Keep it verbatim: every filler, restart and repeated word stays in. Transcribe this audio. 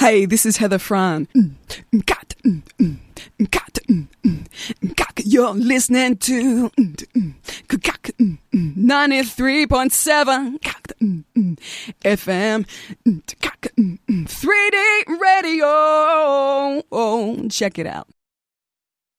Hey, this is Heather Fran. You're listening to ninety-three point seven F M three D radio. Check it out.